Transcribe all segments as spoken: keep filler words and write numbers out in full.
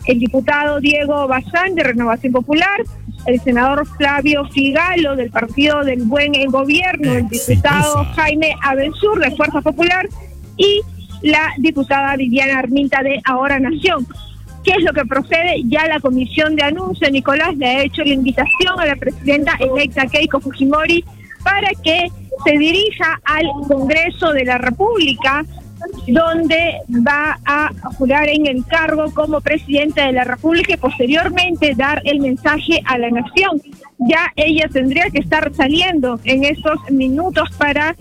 el diputado Diego Bazán de Renovación Popular, el senador Flavio Figalo del Partido del Buen Gobierno, el diputado Jaime Abensur de Fuerza Popular y la diputada Viviana Arminta de Ahora Nación. ¿Qué es lo que procede? Ya la comisión de anuncio, Nicolás, le ha hecho la invitación a la presidenta electa Keiko Fujimori para que se dirija al Congreso de la República, donde va a jurar en el cargo como presidenta de la República y posteriormente dar el mensaje a la nación. Ya ella tendría que estar saliendo en estos minutos para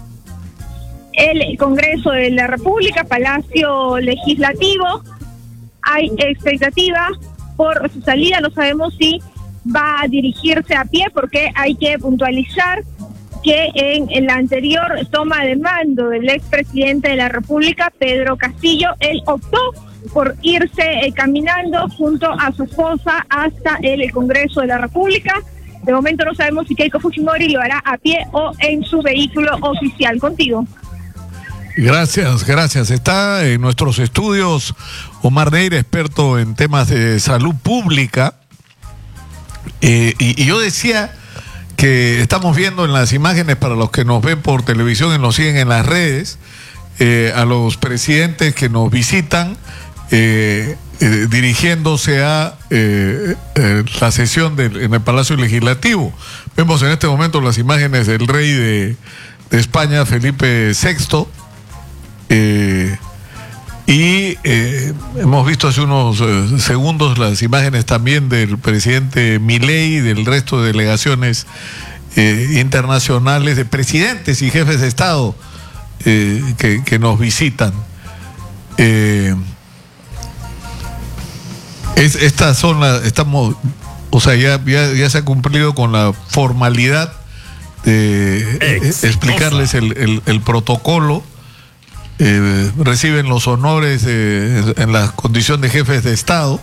el Congreso de la República, Palacio Legislativo. Hay expectativa por su salida, no sabemos si va a dirigirse a pie, porque hay que puntualizar que en, en la anterior toma de mando del expresidente de la República, Pedro Castillo, él optó por irse eh, caminando junto a su esposa hasta el Congreso de la República. De momento no sabemos si Keiko Fujimori lo hará a pie o en su vehículo oficial. Contigo. Gracias, gracias. Está en nuestros estudios Omar Neira, experto en temas de salud pública. Eh, y, y yo decía que estamos viendo en las imágenes, para los que nos ven por televisión y nos siguen en las redes, eh, a los presidentes que nos visitan eh, eh, dirigiéndose a eh, eh, la sesión del, en el Palacio Legislativo. Vemos en este momento las imágenes del rey de, de España, Felipe sexto, eh, y eh, hemos visto hace unos eh, segundos las imágenes también del presidente Milei y del resto de delegaciones eh, internacionales, de presidentes y jefes de Estado eh, que, que nos visitan. Eh, es, estas son las, estamos, o sea, ya, ya, ya se ha cumplido con la formalidad de eh, explicarles el, el, el protocolo. Eh, reciben los honores eh, en la condición de jefes de Estado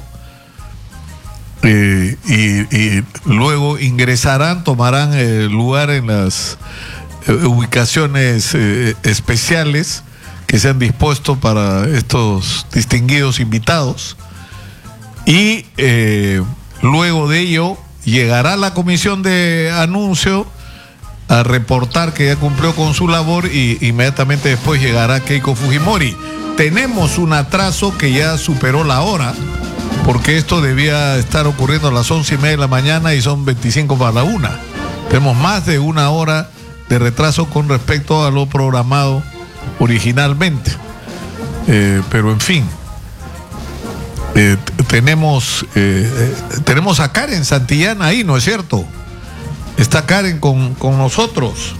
eh, y, y luego ingresarán, tomarán eh, lugar en las eh, ubicaciones eh, especiales que se han dispuesto para estos distinguidos invitados, y eh, luego de ello llegará la comisión de anuncio a reportar que ya cumplió con su labor, y inmediatamente después llegará Keiko Fujimori. Tenemos un atraso que ya superó la hora, porque esto debía estar ocurriendo a las once y media de la mañana y son veinticinco para la una. Tenemos más de una hora de retraso con respecto a lo programado originalmente. Eh, pero en fin, eh, tenemos, eh, tenemos a Karen Santillana ahí, ¿no es cierto? Está Karen con, con nosotros.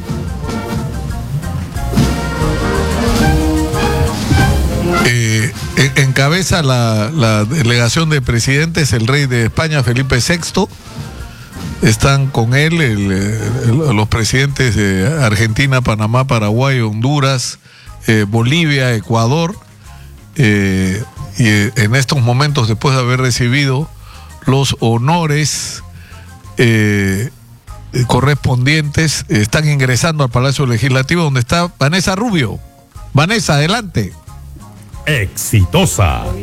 Eh, encabeza la, la delegación de presidentes el rey de España, Felipe sexto. Están con él el, el, los presidentes de Argentina, Panamá, Paraguay, Honduras, eh, Bolivia, Ecuador. Eh, y en estos momentos, después de haber recibido los honores eh, correspondientes, están ingresando al Palacio Legislativo, donde está Vanessa Rubio. Vanessa, adelante. Exitosa.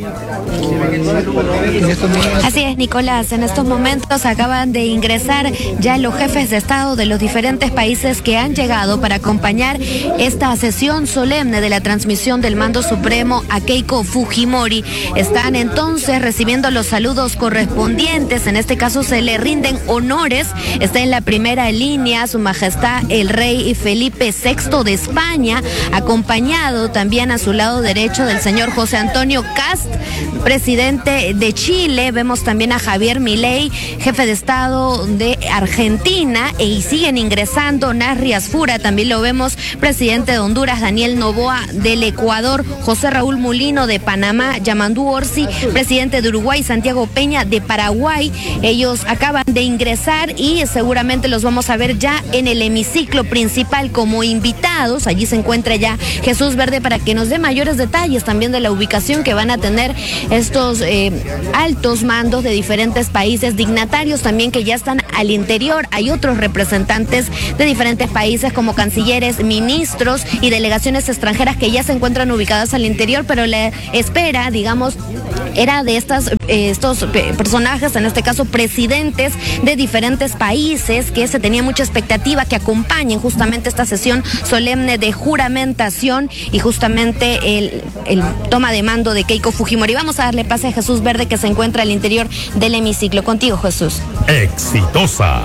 Así es, Nicolás, en estos momentos acaban de ingresar ya los jefes de Estado de los diferentes países que han llegado para acompañar esta sesión solemne de la transmisión del mando supremo a Keiko Fujimori. Están entonces recibiendo los saludos correspondientes, en este caso se le rinden honores. Está en la primera línea Su Majestad el Rey Felipe sexto de España, acompañado también a su lado derecho del señor José Antonio Kast, presidente de Chile. Vemos también a Javier Milei, jefe de Estado de Argentina, y siguen ingresando Nasri Asfura, también lo vemos, presidente de Honduras, Daniel Noboa del Ecuador, José Raúl Mulino de Panamá, Yamandú Orsi, presidente de Uruguay, Santiago Peña de Paraguay. Ellos acaban de ingresar y seguramente los vamos a ver ya en el hemiciclo principal como invitados. Allí se encuentra ya Jesús Verde para que nos dé mayores detalles también de la ubicación que van a tener estos eh, altos mandos de diferentes países, dignatarios también que ya están al interior. Hay otros representantes de diferentes países como cancilleres, ministros y delegaciones extranjeras que ya se encuentran ubicadas al interior, pero la espera, digamos, era de estas, eh, estos personajes, en este caso presidentes de diferentes países, que se tenía mucha expectativa que acompañen justamente esta sesión solemne de juramentación y justamente el, el toma de mando de Keiko Fujimori. Vamos a darle pase a Jesús Verde, que se encuentra al interior del hemiciclo. Contigo, Jesús. Exitosa.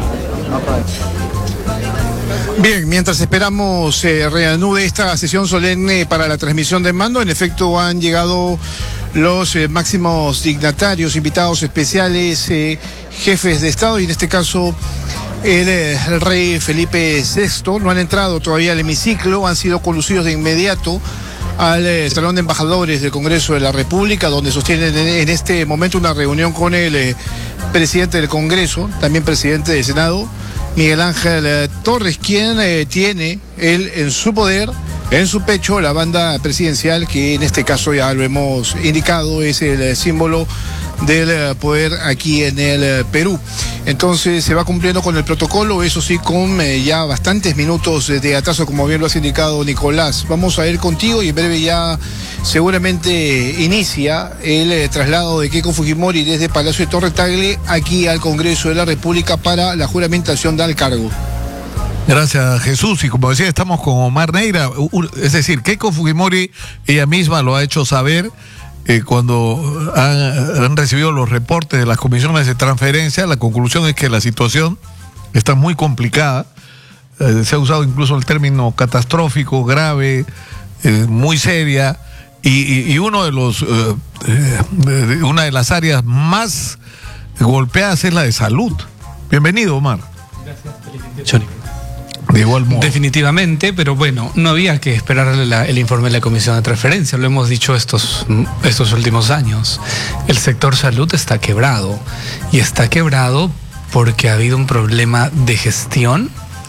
Bien, mientras esperamos eh, reanude esta sesión solemne para la transmisión de mando, en efecto han llegado los eh, máximos dignatarios, invitados especiales, eh, jefes de Estado, y en este caso el, eh, el rey Felipe sexto. No han entrado todavía al hemiciclo, han sido conducidos de inmediato al eh, Salón de Embajadores del Congreso de la República, donde sostienen en, en este momento una reunión con el eh, presidente del Congreso, también presidente del Senado, Miguel Ángel eh, Torres, quien eh, tiene él en su poder, en su pecho, la banda presidencial, que en este caso ya lo hemos indicado, es el eh, símbolo del eh, poder aquí en el eh, Perú. Entonces se va cumpliendo con el protocolo, eso sí, con eh, ya bastantes minutos eh, de atraso, como bien lo has indicado, Nicolás. Vamos a ir contigo y en breve ya seguramente inicia el eh, traslado de Keiko Fujimori desde Palacio de Torre Tagle aquí al Congreso de la República para la juramentación del cargo. Gracias, Jesús. Y como decía, estamos con Omar Neira. Es decir, Keiko Fujimori, ella misma lo ha hecho saber eh, cuando han, han recibido los reportes de las comisiones de transferencia. La conclusión es que la situación está muy complicada. Eh, se ha usado incluso el término catastrófico, grave, eh, muy seria. Y, y, y uno de los, eh, eh, una de las áreas más golpeadas es la de salud. Bienvenido, Omar. Gracias, Choni. De igual modo. Definitivamente, pero bueno, no había que esperar la, el informe de la Comisión de Transferencia, lo hemos dicho estos, estos últimos años. El sector salud está quebrado, y está quebrado porque ha habido un problema de gestión,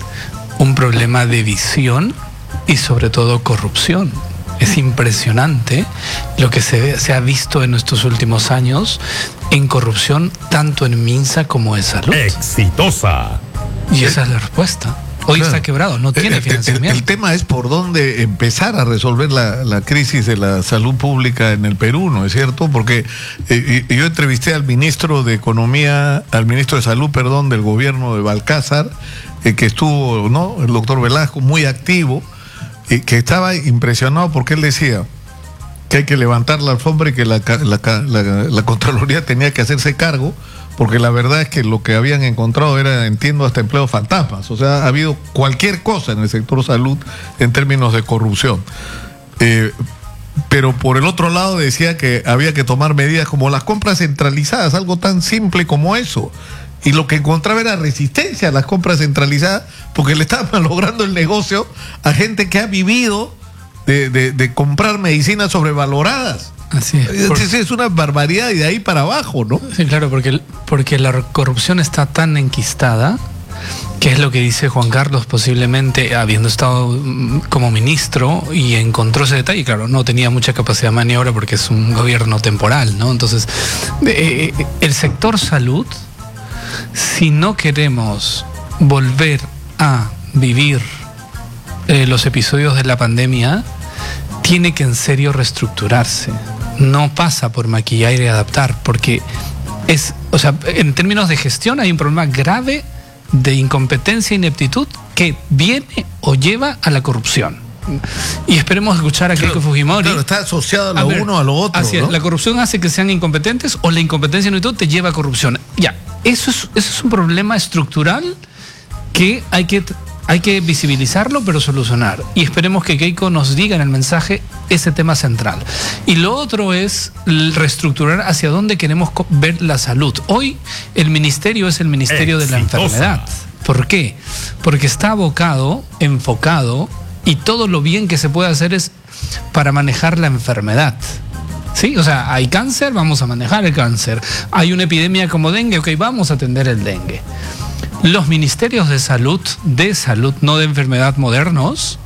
un problema de visión y sobre todo corrupción. Es impresionante lo que se, se ha visto en estos últimos años en corrupción, tanto en MINSA como en salud. Exitosa. Y esa es la respuesta. Hoy claro. Está quebrado, no tiene el, financiamiento. El, el tema es por dónde empezar a resolver la, la crisis de la salud pública en el Perú, ¿no es cierto? Porque eh, yo entrevisté al ministro de Economía, al ministro de Salud, perdón, del gobierno de Balcázar, eh, que estuvo, ¿no? El doctor Velasco, muy activo, eh, que estaba impresionado porque él decía que hay que levantar la alfombra y que la, la, la, la Contraloría tenía que hacerse cargo, porque la verdad es que lo que habían encontrado era, entiendo, hasta empleos fantasmas. O sea, ha habido cualquier cosa en el sector salud en términos de corrupción. Eh, pero por el otro lado decía que había que tomar medidas como las compras centralizadas, algo tan simple como eso. Y lo que encontraba era resistencia a las compras centralizadas, porque le estaban logrando el negocio a gente que ha vivido de, de, de comprar medicinas sobrevaloradas. Así es. Por... Es una barbaridad, y de ahí para abajo, ¿no? Sí, claro, porque, porque la corrupción está tan enquistada, que es lo que dice Juan Carlos, posiblemente habiendo estado como ministro y encontró ese detalle. Claro, no tenía mucha capacidad de maniobra porque es un gobierno temporal, ¿no? Entonces, eh, el sector salud, si no queremos volver a vivir eh, los episodios de la pandemia, tiene que en serio reestructurarse. No pasa por maquillar y adaptar, porque es, o sea, en términos de gestión hay un problema grave de incompetencia e ineptitud que viene o lleva a la corrupción. Y esperemos escuchar a Keiko Fujimori. Claro, está asociado a lo a ver, uno a lo otro. Así es, ¿no? La corrupción hace que sean incompetentes, o la incompetencia e ineptitud te lleva a corrupción. Ya, eso es, eso es un problema estructural que hay que Hay que visibilizarlo, pero solucionar. Y esperemos que Keiko nos diga en el mensaje ese tema central. Y lo otro es reestructurar hacia dónde queremos ver la salud. Hoy el ministerio es el ministerio Exitosa. de la enfermedad. ¿Por qué? Porque está abocado, enfocado, y todo lo bien que se puede hacer es para manejar la enfermedad. ¿Sí? O sea, hay cáncer, vamos a manejar el cáncer. Hay una epidemia como dengue, ok, vamos a atender el dengue. Los ministerios de salud, de salud, no de enfermedad modernos,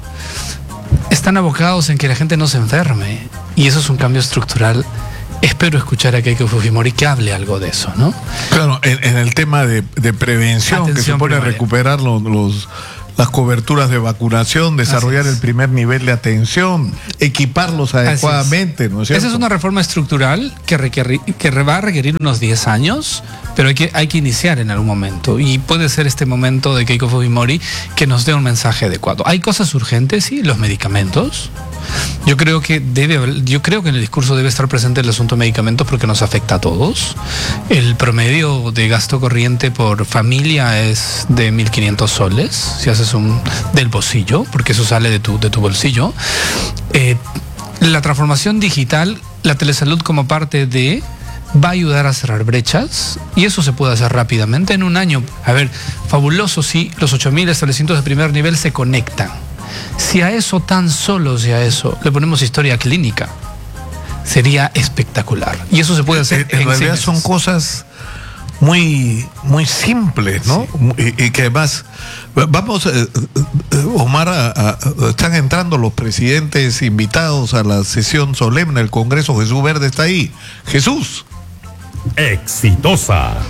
están abocados en que la gente no se enferme. Y eso es un cambio estructural. Espero escuchar a Keiko Fujimori que hable algo de eso, ¿no? Claro, en, en el tema de, de prevención, Atención que se pone primaria. a recuperar los, los, las coberturas de vacunación, desarrollar el primer nivel de atención, equiparlos adecuadamente, es. ¿no es cierto? Esa es una reforma estructural que, requerir, que va a requerir unos diez años, pero hay que, hay que iniciar en algún momento. Y puede ser este momento de Keiko Fujimori que nos dé un mensaje adecuado. Hay cosas urgentes, sí, los medicamentos. Yo creo que debe, yo creo que en el discurso debe estar presente el asunto de medicamentos porque nos afecta a todos. El promedio de gasto corriente por familia es de mil quinientos soles, si haces un del bolsillo, porque eso sale de tu, de tu bolsillo. Eh, la transformación digital, la telesalud como parte de, va a ayudar a cerrar brechas y eso se puede hacer rápidamente en un año. A ver, fabuloso si los ocho mil establecimientos de primer nivel se conectan. Si a eso, tan solo si a eso, le ponemos historia clínica, sería espectacular. Y eso se puede hacer en, en, en realidad son cosas muy, muy simples, ¿no? Sí. Y, y que además, vamos, eh, Omar, a, a, están entrando los presidentes invitados a la sesión solemne del Congreso. Jesús Verde está ahí. Jesús. Exitosa.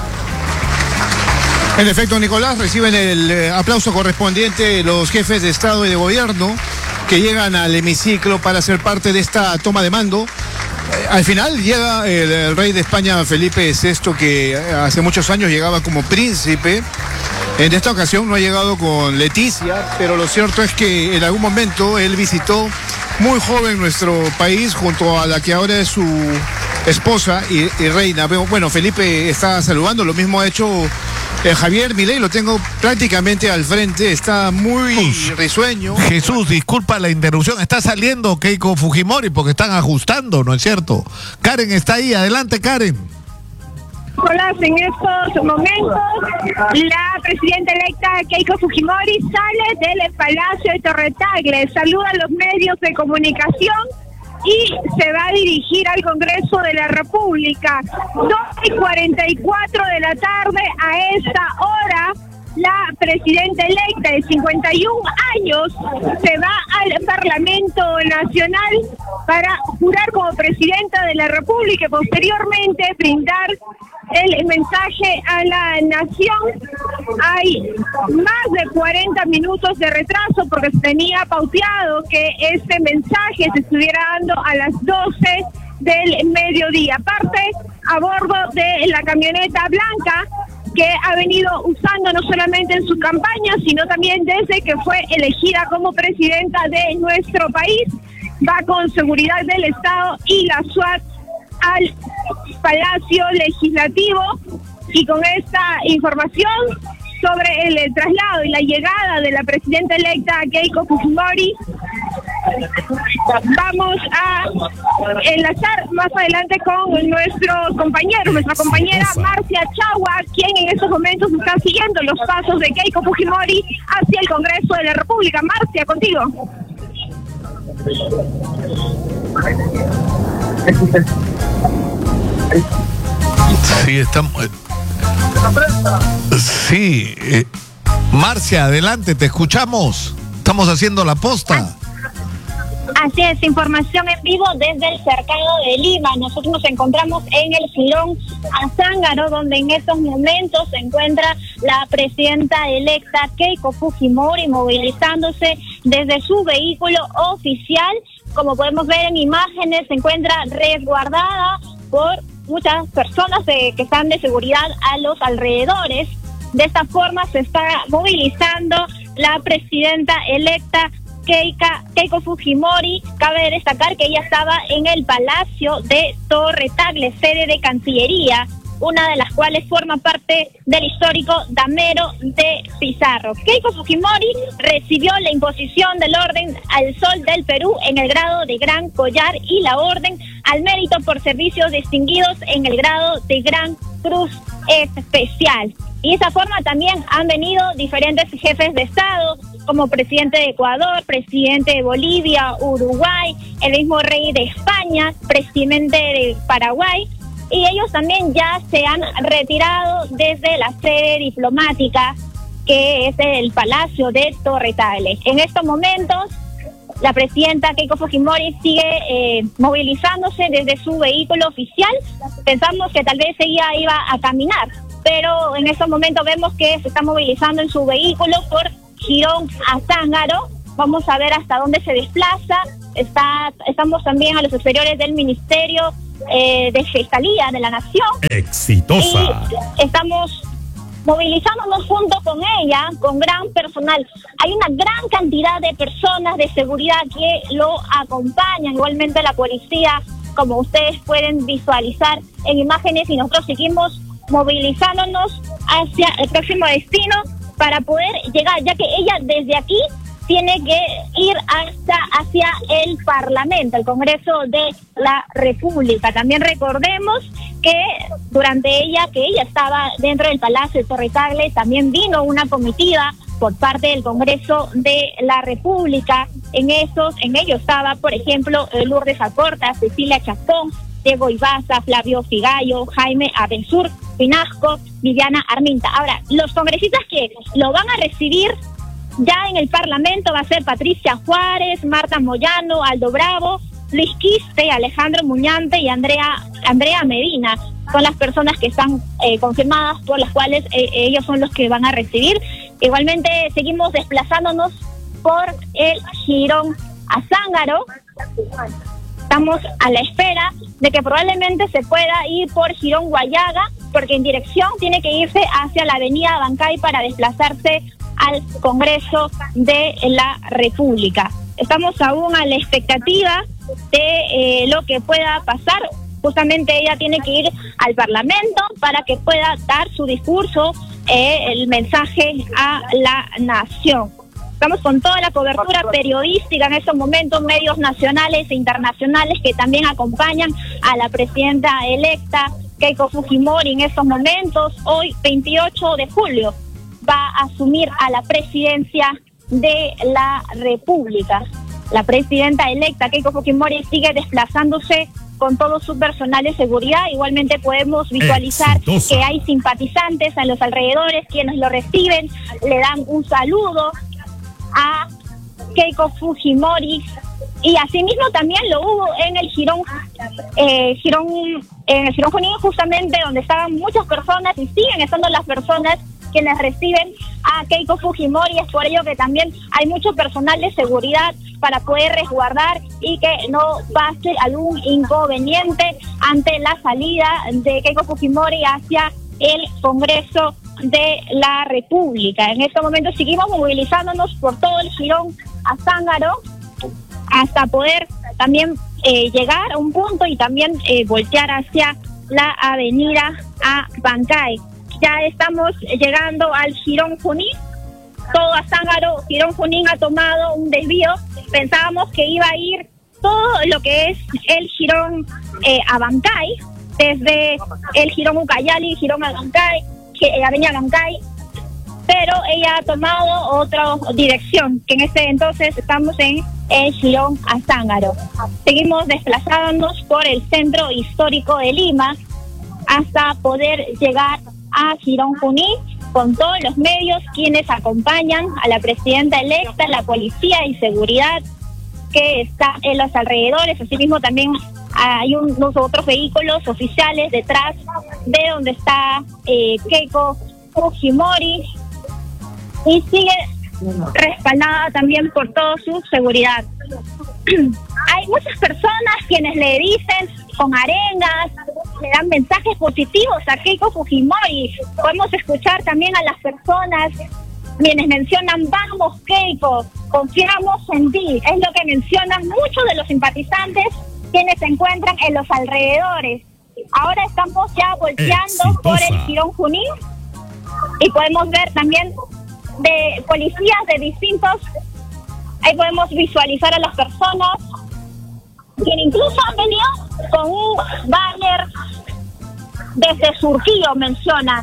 En efecto, Nicolás, reciben el eh, aplauso correspondiente los jefes de Estado y de Gobierno que llegan al hemiciclo para ser parte de esta toma de mando. Eh, al final llega el, el rey de España, Felipe sexto, que hace muchos años llegaba como príncipe. En esta ocasión no ha llegado con Leticia, pero lo cierto es que en algún momento él visitó muy joven nuestro país junto a la que ahora es su esposa y, y reina. Bueno, Felipe está saludando, lo mismo ha hecho Eh, Javier Milei, lo tengo prácticamente al frente, está muy Jesús, risueño. Jesús, disculpa la interrupción, está saliendo Keiko Fujimori porque están ajustando, ¿no es cierto? Karen está ahí, adelante Karen. Nicolás, en estos momentos la presidenta electa Keiko Fujimori sale del Palacio de Torre Tagle, saluda a los medios de comunicación y se va a dirigir al Congreso de la República. dos y cuarenta y cuatro de la tarde, a esta hora, la presidenta electa de cincuenta y un años se va al Parlamento Nacional para jurar como presidenta de la República y posteriormente brindar el mensaje a la nación. Hay más de cuarenta minutos de retraso porque se tenía pauteado que este mensaje se estuviera dando a las doce del mediodía. Aparte, a bordo de la camioneta blanca que ha venido usando no solamente en su campaña, sino también desde que fue elegida como presidenta de nuestro país, va con seguridad del Estado y la SWAT al Palacio Legislativo. Y con esta información sobre el, el traslado y la llegada de la presidenta electa Keiko Fujimori, vamos a enlazar más adelante con nuestros compañeros, nuestra compañera Marcia Chagua, quien en estos momentos está siguiendo los pasos de Keiko Fujimori hacia el Congreso de la República. Marcia, contigo. Sí, estamos. Sí, eh, Marcia, adelante, te escuchamos. Estamos haciendo la posta. Así es, información en vivo desde el cercado de Lima. Nosotros nos encontramos en el Filón Azángaro, donde en estos momentos se encuentra la presidenta electa Keiko Fujimori movilizándose desde su vehículo oficial. Como podemos ver en imágenes, se encuentra resguardada por muchas personas de, que están de seguridad a los alrededores. De esta forma se está movilizando la presidenta electa Keika, Keiko Fujimori. Cabe destacar que ella estaba en el Palacio de Torre Tagle, sede de Cancillería, una de las cuales forma parte del histórico Damero de Pizarro. Keiko Fujimori recibió la imposición del Orden al Sol del Perú en el grado de Gran Collar y la Orden al Mérito por Servicios Distinguidos en el grado de Gran Cruz Especial. Y de esa forma también han venido diferentes jefes de Estado, como presidente de Ecuador, presidente de Bolivia, Uruguay, el mismo rey de España, presidente de Paraguay, y ellos también ya se han retirado desde la sede diplomática, que es el Palacio de Torre Tagle. En estos momentos, la presidenta Keiko Fujimori sigue eh, movilizándose desde su vehículo oficial. Pensamos que tal vez ella iba a caminar, pero en estos momentos vemos que se está movilizando en su vehículo por Girón a Zángaro. Vamos a ver hasta dónde se desplaza. Está, estamos también a los exteriores del Ministerio eh, de Fiscalía de la Nación. Exitosa. Y estamos movilizándonos junto con ella, con gran personal. Hay una gran cantidad de personas de seguridad que lo acompañan, igualmente la policía, como ustedes pueden visualizar en imágenes, y nosotros seguimos movilizándonos hacia el próximo destino para poder llegar, ya que ella desde aquí tiene que ir hasta hacia el Parlamento, el Congreso de la República. También recordemos que durante ella, que ella estaba dentro del Palacio de Torre Tagle, también vino una comitiva por parte del Congreso de la República. En esos, en ello estaba, por ejemplo, Lourdes Acorta, Cecilia Chacón, Diego Ibaza, Flavio Figallo, Jaime Abensur, Pinasco, Viviana Arminta. Ahora, los congresistas que lo van a recibir ya en el Parlamento va a ser Patricia Juárez, Marta Moyano, Aldo Bravo, Luis Quiste, Alejandro Muñante y Andrea Andrea Medina. Son las personas que están eh, confirmadas, por las cuales eh, ellos son los que van a recibir. Igualmente seguimos desplazándonos por el Girón a Zángaro. Estamos a la espera de que probablemente se pueda ir por Girón Guayaga, porque en dirección tiene que irse hacia la avenida Bancay para desplazarse al Congreso de la República. Estamos aún a la expectativa de eh, lo que pueda pasar. Justamente ella tiene que ir al Parlamento para que pueda dar su discurso, eh, el mensaje a la nación. Estamos con toda la cobertura periodística en estos momentos, medios nacionales e internacionales que también acompañan a la presidenta electa Keiko Fujimori en estos momentos. Hoy, veintiocho de julio, va a asumir a la presidencia de la República. La presidenta electa Keiko Fujimori sigue desplazándose con todo su personal de seguridad. Igualmente podemos visualizar Exitosa. que hay simpatizantes a los alrededores quienes lo reciben, le dan un saludo a Keiko Fujimori, y asimismo también lo hubo en el Girón, eh, Girón, en el Girón Junín, justamente donde estaban muchas personas y siguen estando las personas quienes reciben a Keiko Fujimori. Es por ello que también hay mucho personal de seguridad para poder resguardar y que no pase algún inconveniente ante la salida de Keiko Fujimori hacia el Congreso de la República. En este momento seguimos movilizándonos por todo el Girón a Zángaro hasta poder también eh, llegar a un punto y también eh, voltear hacia la avenida a Bancay. Ya estamos llegando al Girón Junín, todo a Zángaro. Girón Junín ha tomado un desvío. Pensábamos que iba a ir todo lo que es el Girón eh, a Bancay, desde el Girón Ucayali, Girón a Bancay, eh, Avenida Bancay, pero ella ha tomado otra dirección, que en este entonces estamos en el Girón a Zángaro. Seguimos desplazándonos por el centro histórico de Lima hasta poder llegar a Girón Junín con todos los medios quienes acompañan a la presidenta electa, la policía y seguridad que está en los alrededores. Asimismo también hay unos otros vehículos oficiales detrás de donde está eh, Keiko Fujimori, y sigue respaldada también por toda su seguridad. Hay muchas personas quienes le dicen con arengas, le dan mensajes positivos a Keiko Fujimori. Podemos escuchar también a las personas quienes mencionan: vamos Keiko, confiamos en ti. Es lo que mencionan muchos de los simpatizantes quienes se encuentran en los alrededores. Ahora estamos ya volteando Exitosa. por el Girón Junín y podemos ver también de policías de distintos, ahí podemos visualizar a las personas quienes incluso han venido con un banner desde Surquillo, menciona,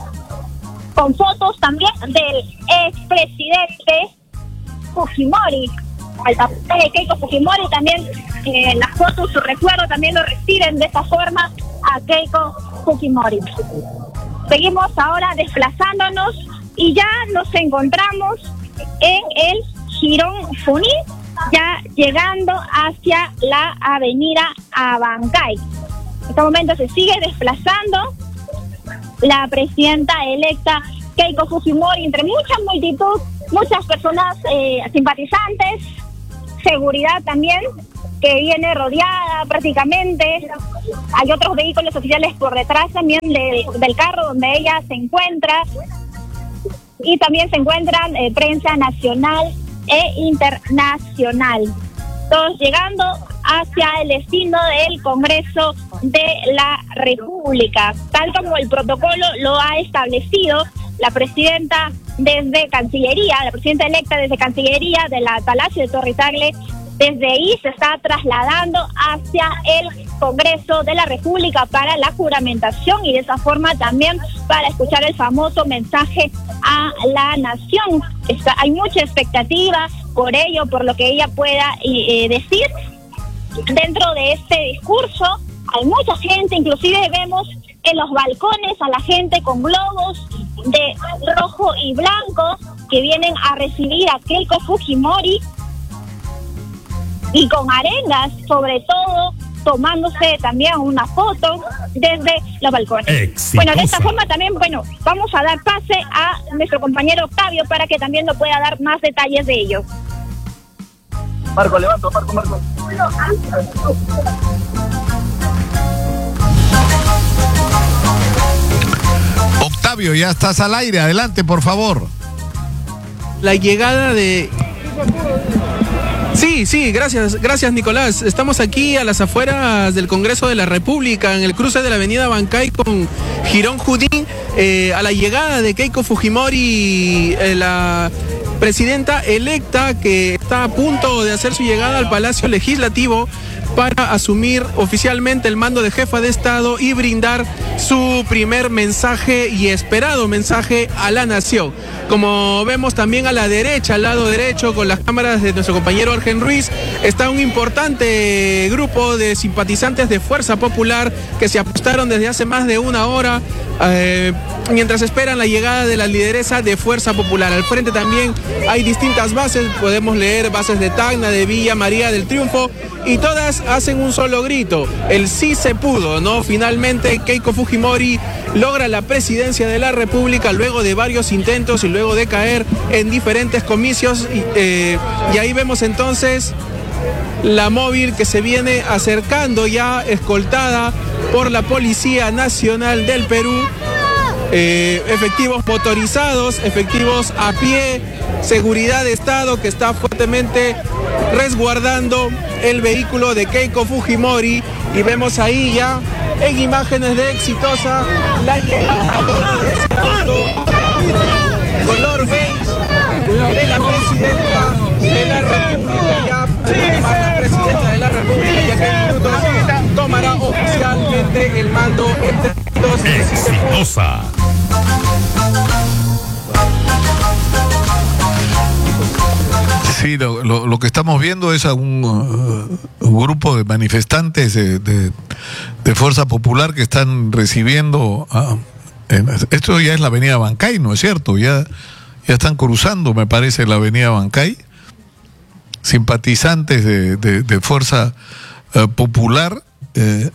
con fotos también del expresidente Fujimori. Al papá de Keiko Fujimori también, eh, las fotos, su recuerdo también lo reciben de esta forma a Keiko Fujimori. Seguimos ahora desplazándonos y ya nos encontramos en el Girón Junín, ya llegando hacia la avenida Abancay. En este momento se sigue desplazando la presidenta electa Keiko Fujimori, entre mucha multitud, muchas personas eh, simpatizantes, seguridad también, que viene rodeada prácticamente. Hay otros vehículos oficiales por detrás también de, del carro donde ella se encuentra. Y también se encuentran eh, prensa nacional e internacional. Todos llegando hacia el destino del Congreso de la República, tal como el protocolo lo ha establecido la presidenta desde Cancillería, la presidenta electa desde Cancillería de la Palacio de Torre Tagle. Desde ahí se está trasladando hacia el Congreso de la República para la juramentación y de esa forma también para escuchar el famoso mensaje a la nación. Está, hay mucha expectativa por ello, por lo que ella pueda eh, decir dentro de este discurso. Hay mucha gente, inclusive vemos en los balcones a la gente con globos de rojo y blanco que vienen a recibir a Keiko Fujimori, y con arengas, sobre todo, tomándose también una foto desde los balcones. Exitosa. Bueno, de esta forma también, bueno, vamos a dar pase a nuestro compañero Octavio para que también nos pueda dar más detalles de ello. Marco, levanto, Marco, Marco. Octavio, ya estás al aire, adelante, por favor. La llegada de... Sí, sí, gracias, gracias Nicolás. Estamos aquí a las afueras del Congreso de la República, en el cruce de la avenida Bancay con Girón Judín, eh, a la llegada de Keiko Fujimori, eh, la presidenta electa que está a punto de hacer su llegada al Palacio Legislativo para asumir oficialmente el mando de jefa de Estado y brindar su primer mensaje y esperado mensaje a la nación. Como vemos también a la derecha, al lado derecho, con las cámaras de nuestro compañero Argen Ruiz, está un importante grupo de simpatizantes de Fuerza Popular que se apostaron desde hace más de una hora eh, mientras esperan la llegada de la lideresa de Fuerza Popular. Al frente también hay distintas bases, podemos leer bases de Tacna, de Villa María del Triunfo, y todas hacen un solo grito: el sí se pudo, ¿no? Finalmente Keiko Fujimori logra la presidencia de la República luego de varios intentos y luego de caer en diferentes comicios, y, eh, y ahí vemos entonces la móvil que se viene acercando ya escoltada por la Policía Nacional del Perú. Eh, efectivos motorizados, efectivos a pie, seguridad de Estado que está fuertemente resguardando el vehículo de Keiko Fujimori, y vemos ahí ya en imágenes de Exitosa la llegada de ese auto color beige de la presidenta de la República, ya la presidenta de la República, ya que en minutos tomará oficialmente el mando entre dos. Exitosa. Sí, lo, lo, lo que estamos viendo es a un, uh, un grupo de manifestantes de, de, de Fuerza Popular que están recibiendo... Uh, en, esto ya es la avenida Bancay, ¿no es cierto? Ya, ya están cruzando, me parece, la avenida Bancay. Simpatizantes de, de, de Fuerza uh, Popular. Eh,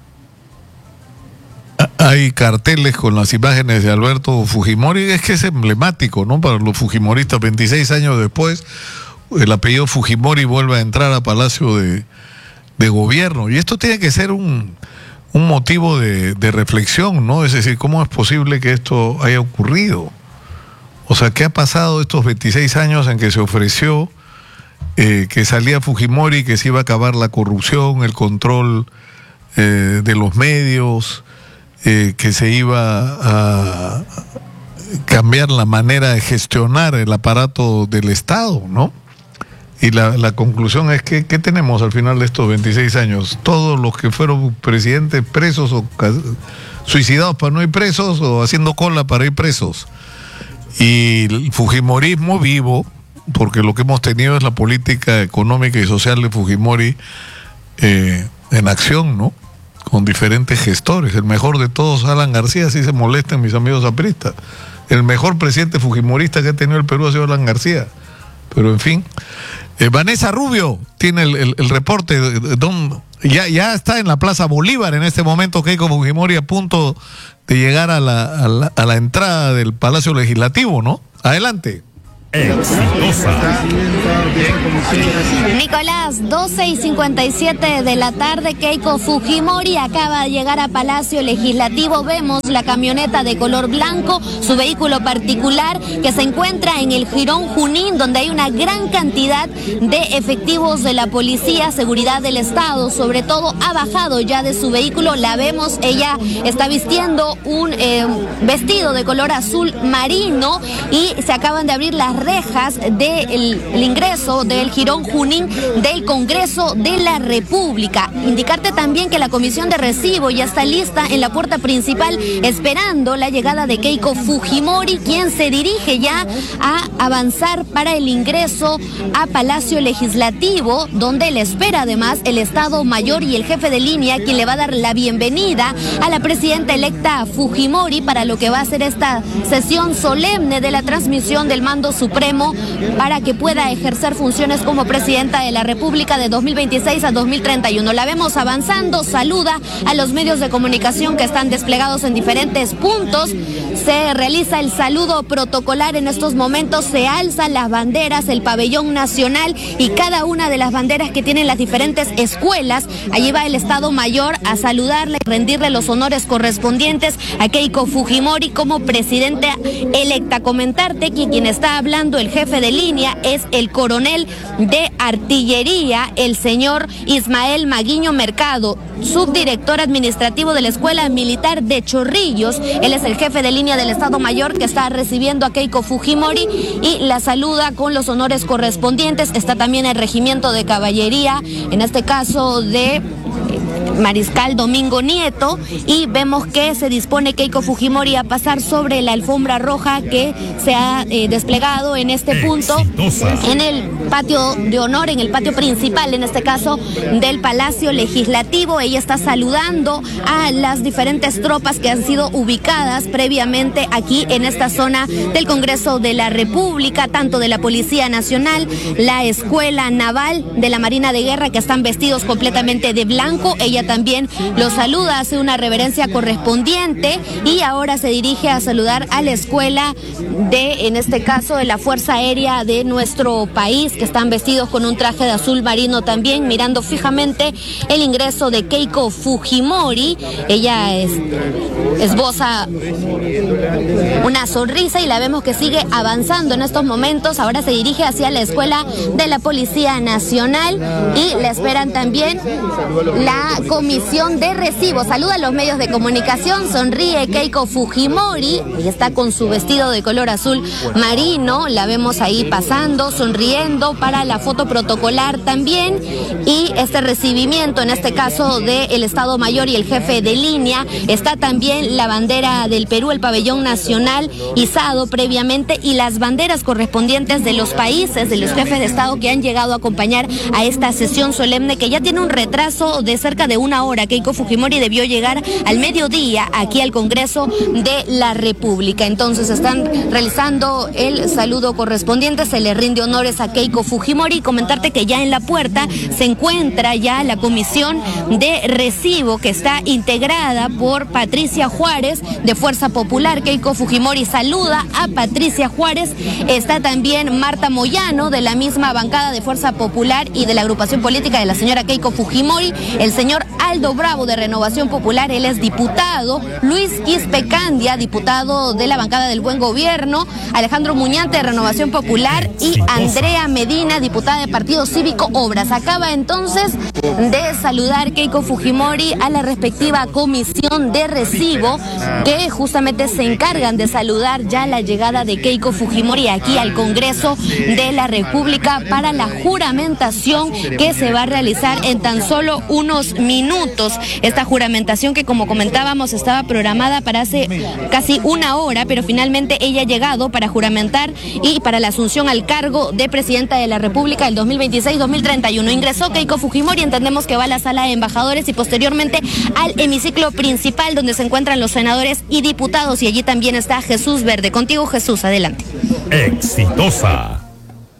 hay carteles con las imágenes de Alberto Fujimori. Es que es emblemático, ¿no? Para los fujimoristas, veintiséis años después, el apellido Fujimori vuelve a entrar a Palacio de, de Gobierno. Y esto tiene que ser un, un motivo de, de reflexión, ¿no? Es decir, ¿cómo es posible que esto haya ocurrido? O sea, ¿qué ha pasado estos veintiséis años en que se ofreció eh, que salía Fujimori, que se iba a acabar la corrupción, el control eh, de los medios, eh, que se iba a cambiar la manera de gestionar el aparato del Estado, ¿no? Y la, la conclusión es que, ¿qué tenemos al final de estos veintiséis años? Todos los que fueron presidentes presos o suicidados para no ir presos, o haciendo cola para ir presos. Y el fujimorismo vivo, porque lo que hemos tenido es la política económica y social de Fujimori eh, en acción, ¿no? Con diferentes gestores. El mejor de todos, Alan García, si se molestan mis amigos apristas. El mejor presidente fujimorista que ha tenido el Perú ha sido Alan García. Pero en fin, eh, Vanessa Rubio tiene el, el, el reporte. Don Ya, ya está en la Plaza Bolívar en este momento Keiko Fujimori a punto de llegar a la, a la, a la entrada del Palacio Legislativo, ¿no? Adelante. Exitosa. Nicolás, doce y cincuenta y siete de la tarde, Keiko Fujimori acaba de llegar a Palacio Legislativo. Vemos la camioneta de color blanco, su vehículo particular que se encuentra en el Jirón Junín, donde hay una gran cantidad de efectivos de la Policía, Seguridad del Estado, sobre todo ha bajado ya de su vehículo. La vemos, ella está vistiendo un eh, vestido de color azul marino y se acaban de abrir las rejas del ingreso del Jirón Junín del Congreso de la República. Indicarte también que la comisión de recibo ya está lista en la puerta principal esperando la llegada de Keiko Fujimori, quien se dirige ya a avanzar para el ingreso a Palacio Legislativo, donde le espera además el Estado Mayor y el jefe de línea, quien le va a dar la bienvenida a la presidenta electa Fujimori para lo que va a ser esta sesión solemne de la transmisión del mando supremo para que pueda ejercer funciones como presidenta de la República de dos mil veintiséis a dos mil treinta y uno. La vemos avanzando, saluda a los medios de comunicación que están desplegados en diferentes puntos. Se realiza el saludo protocolar en estos momentos, se alzan las banderas, el pabellón nacional y cada una de las banderas que tienen las diferentes escuelas. Allí va el Estado Mayor a saludarle y rendirle los honores correspondientes a Keiko Fujimori como presidenta electa. Comentarte que quien está hablando, el jefe de línea, es el coronel de artillería, el señor Ismael Maguiño Mercado, subdirector administrativo de la Escuela Militar de Chorrillos. Él es el jefe de línea del Estado Mayor que está recibiendo a Keiko Fujimori y la saluda con los honores correspondientes. Está también el regimiento de caballería, en este caso de Mariscal Domingo Nieto, y vemos que se dispone Keiko Fujimori a pasar sobre la alfombra roja que se ha eh, desplegado en este punto, en el patio de honor, en el patio principal, en este caso, del Palacio Legislativo. Ella está saludando a las diferentes tropas que han sido ubicadas previamente aquí en esta zona del Congreso de la República, tanto de la Policía Nacional, la Escuela Naval de la Marina de Guerra, que están vestidos completamente de blanco. Ella también los saluda, hace una reverencia correspondiente y ahora se dirige a saludar a la escuela de, en este caso, de la Fuerza Aérea de nuestro país, que están vestidos con un traje de azul marino también, mirando fijamente el ingreso de Keiko Fujimori. Ella es, esboza una sonrisa y la vemos que sigue avanzando en estos momentos. Ahora se dirige hacia la escuela de la Policía Nacional y le esperan también la comisión de recibo. Saluda a los medios de comunicación, sonríe Keiko Fujimori. Ella está con su vestido de color azul marino, la vemos ahí pasando, sonriendo para la foto protocolar también. Y este recibimiento, en este caso del Estado Mayor y el jefe de línea, está también la bandera del Perú, el pabellón nacional izado previamente, y las banderas correspondientes de los países, de los jefes de Estado que han llegado a acompañar a esta sesión solemne, que ya tiene un retraso de cerca de una hora. Keiko Fujimori debió llegar al mediodía aquí al Congreso de la República. Entonces están realizando el saludo correspondiente, se le rinde honores a Keiko Fujimori. Y comentarte que ya en la puerta se encuentra ya la comisión de recibo, que está integrada por Patricia Juárez de Fuerza Popular. Keiko Fujimori saluda a Patricia Juárez. Está también Marta Moyano, de la misma bancada de Fuerza Popular y de la agrupación política de la señora Keiko Fujimori. El señor Aldo Bravo, de Renovación Popular, él es diputado. Luis Quispe Candia, diputado de la bancada del Buen Gobierno. Alejandro Muñante, de Renovación Popular, y Andrea Medina, diputada de Partido Cívico Obras. Acaba entonces de saludar Keiko Fujimori a la respectiva comisión de recibo, que justamente se encargan de saludar ya la llegada de Keiko Fujimori aquí al Congreso de la República para la juramentación que se va a realizar en tan solo unos minutos. Esta juramentación que, como comentábamos, estaba programada para hace casi una hora, pero finalmente ella ha llegado para juramentar y para la asunción al cargo de presidenta de la República del dos mil veintiséis a dos mil treinta y uno. Ingresó Keiko Fujimori, entendemos que va a la sala de embajadores y posteriormente al hemiciclo principal, donde se encuentran los senadores y diputados, y allí también está Jesús Verde. Contigo, Jesús, adelante. Exitosa.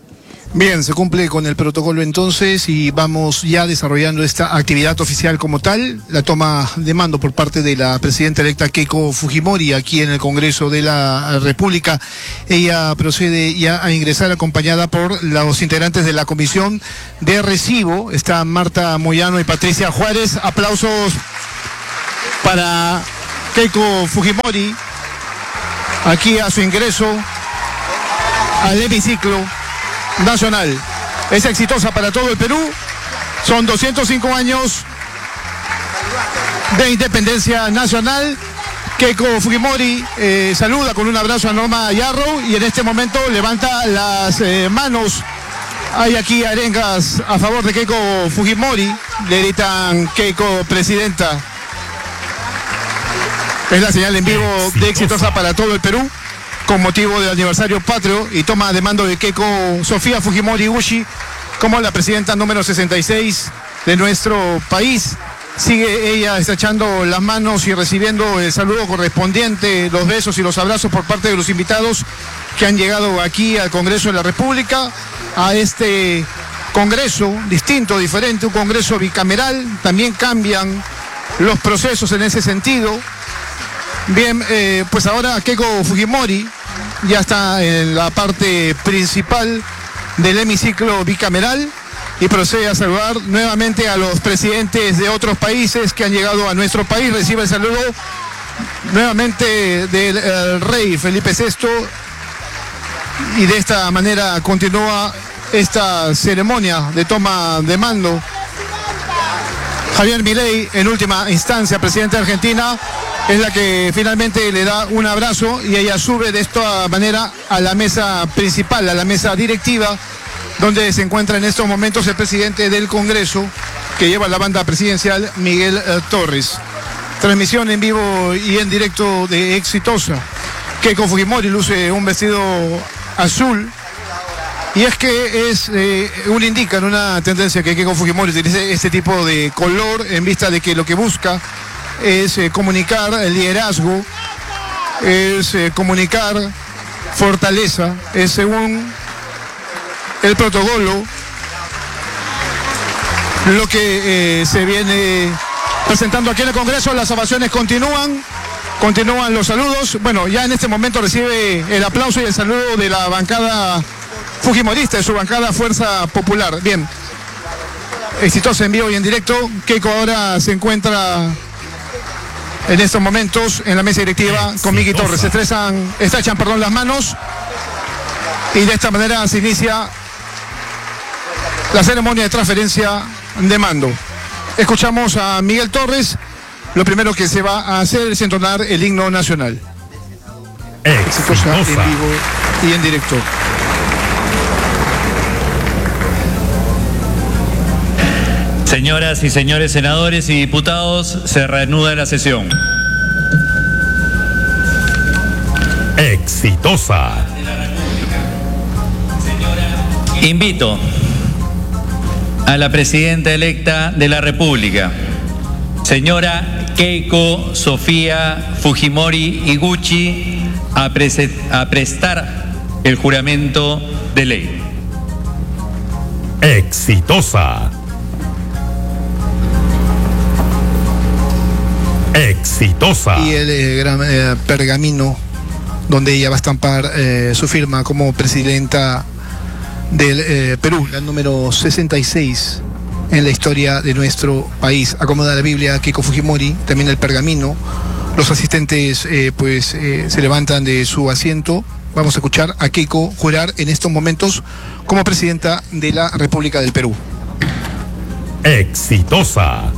Bien, se cumple con el protocolo entonces y vamos ya desarrollando esta actividad oficial como tal, la toma de mando por parte de la presidenta electa Keiko Fujimori aquí en el Congreso de la República. Ella procede ya a ingresar acompañada por los integrantes de la Comisión de Recibo, está Marta Moyano y Patricia Juárez. Aplausos para Keiko Fujimori aquí a su ingreso al hemiciclo nacional. Es exitosa para todo el Perú. Son doscientos cinco años de independencia nacional. Keiko Fujimori eh, saluda con un abrazo a Norma Yarrow y en este momento levanta las eh, manos. Hay aquí arengas a favor de Keiko Fujimori. Le gritan Keiko presidenta. Es la señal en vivo de exitosa para todo el Perú, con motivo del aniversario patrio y toma de mando de Keiko Sofía Fujimori Uchi como la presidenta número sesenta y seis de nuestro país. Sigue ella estrechando las manos y recibiendo el saludo correspondiente, los besos y los abrazos por parte de los invitados que han llegado aquí al Congreso de la República, a este Congreso distinto, diferente, un Congreso bicameral. También cambian los procesos en ese sentido. Bien, eh, pues ahora Keiko Fujimori ya está en la parte principal del hemiciclo bicameral y procede a saludar nuevamente a los presidentes de otros países que han llegado a nuestro país. Recibe el saludo nuevamente del eh, rey Felipe sexto y de esta manera continúa esta ceremonia de toma de mando. Javier Milei, en última instancia, presidente de Argentina, es la que finalmente le da un abrazo y ella sube de esta manera a la mesa principal, a la mesa directiva, donde se encuentra en estos momentos el presidente del Congreso, que lleva la banda presidencial, Miguel eh, Torres. Transmisión en vivo y en directo de Exitosa. Keiko Fujimori luce un vestido azul, y es que es eh, un indica en una tendencia que Keiko Fujimori utilice este tipo de color en vista de que lo que busca es eh, comunicar el liderazgo, es eh, comunicar fortaleza, es según el protocolo lo que eh, se viene presentando aquí en el Congreso. Las ovaciones continúan, continúan los saludos. Bueno, ya en este momento recibe el aplauso y el saludo de la bancada fujimorista, de su bancada Fuerza Popular. Bien, exitosa en vivo y en directo. Keiko ahora se encuentra en estos momentos en la mesa directiva con Miguel Torres. Se estrechan, estrechan perdón, las manos y de esta manera se inicia la ceremonia de transferencia de mando. Escuchamos a Miguel Torres. Lo primero que se va a hacer es entonar el himno nacional. Exitosa en vivo y en directo. Señoras y señores senadores y diputados, se reanuda la sesión. Exitosa. Invito a la presidenta electa de la República, señora Keiko Sofía Fujimori Iguchi, a, a prestar el juramento de ley. Exitosa. Exitosa. Y el eh, gran eh, pergamino donde ella va a estampar eh, su firma como presidenta del eh, Perú, la número sesenta y seis en la historia de nuestro país. Acomoda la Biblia Keiko Fujimori, también el pergamino. Los asistentes eh, pues eh, se levantan de su asiento. Vamos a escuchar a Keiko jurar en estos momentos como presidenta de la República del Perú. Exitosa.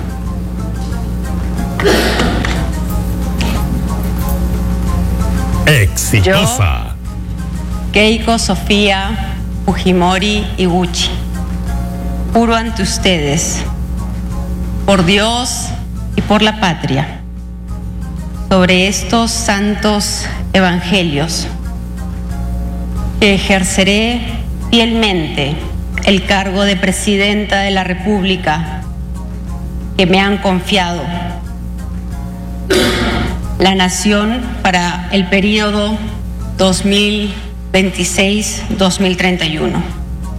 Exitosa. Yo, Keiko Sofía Fujimori Iguchi, juro ante ustedes, por Dios y por la patria, sobre estos santos evangelios, que ejerceré fielmente el cargo de presidenta de la República que me han confiado la nación para el periodo dos mil veintiséis a dos mil treinta y uno.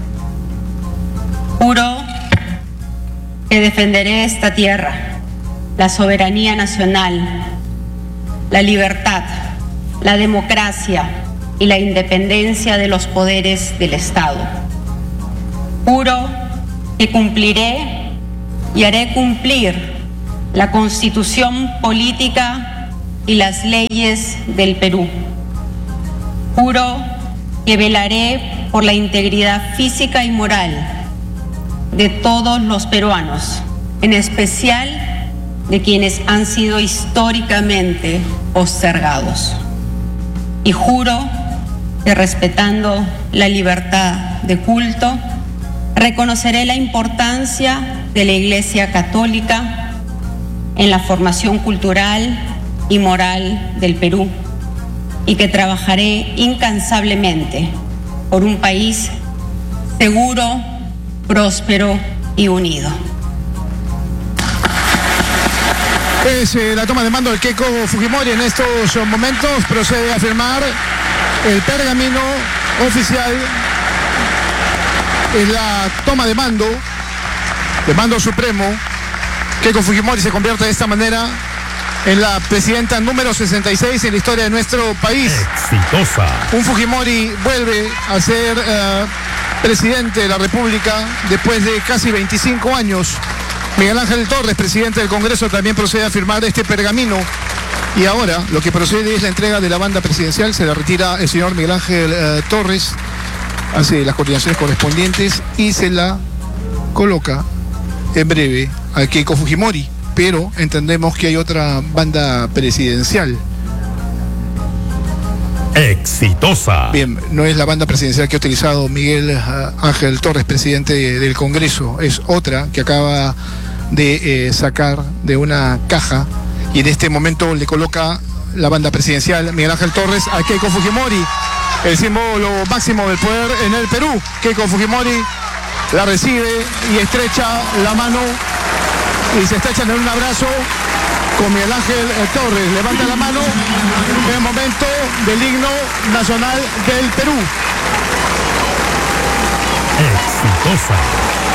Juro que defenderé esta tierra, la soberanía nacional, la libertad, la democracia y la independencia de los poderes del Estado. Juro que cumpliré y haré cumplir la Constitución política y las leyes del Perú. Juro que velaré por la integridad física y moral de todos los peruanos, en especial de quienes han sido históricamente postergados. Y juro que, respetando la libertad de culto, reconoceré la importancia de la Iglesia Católica en la formación cultural y moral del Perú, y que trabajaré incansablemente por un país seguro, próspero y unido. Es eh, la toma de mando del Keiko Fujimori. En estos momentos procede a firmar el pergamino oficial. Es la toma de mando, de mando supremo. Keiko Fujimori se convierte de esta manera en la presidenta número sesenta y seis en la historia de nuestro país. Exitosa. Un Fujimori vuelve a ser uh, presidente de la República después de casi veinticinco años. Miguel Ángel Torres, presidente del Congreso, también procede a firmar este pergamino. Y ahora lo que procede es la entrega de la banda presidencial. Se la retira el señor Miguel Ángel uh, Torres, hace las coordinaciones correspondientes y se la coloca en breve a Keiko Fujimori. Pero entendemos que hay otra banda presidencial. Exitosa. Bien, no es la banda presidencial que ha utilizado Miguel Ángel Torres, presidente del Congreso. Es otra que acaba de eh, sacar de una caja y en este momento le coloca la banda presidencial Miguel Ángel Torres a Keiko Fujimori, el símbolo máximo del poder en el Perú. Keiko Fujimori la recibe y estrecha la mano y se estrechan en un abrazo con Miguel Ángel Torres. Levanta la mano en el momento del himno nacional del Perú. Exitosa.